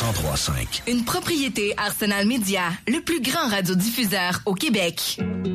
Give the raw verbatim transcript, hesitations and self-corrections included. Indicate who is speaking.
Speaker 1: cent trois virgule cinq.
Speaker 2: Une propriété Arsenal Média, le plus grand radiodiffuseur au Québec.